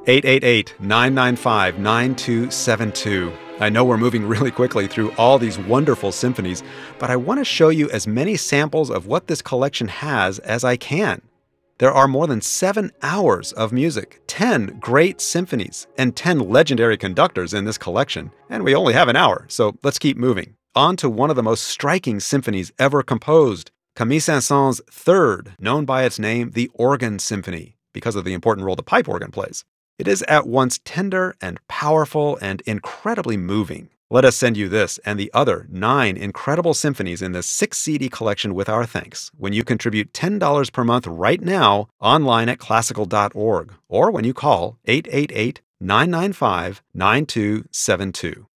888-995-9272. I know we're moving really quickly through all these wonderful symphonies, but I want to show you as many samples of what this collection has as I can. There are more than 7 hours of music, 10 great symphonies, and 10 legendary conductors in this collection, and we only have an hour, so let's keep moving. On to one of the most striking symphonies ever composed, Camille Saint-Saëns' third, known by its name, the Organ Symphony, because of the important role the pipe organ plays. It is at once tender and powerful and incredibly moving. Let us send you this and the other 9 incredible symphonies in this 6-CD collection with our thanks when you contribute $10 per month right now online at classical.org or when you call 888-995-9272.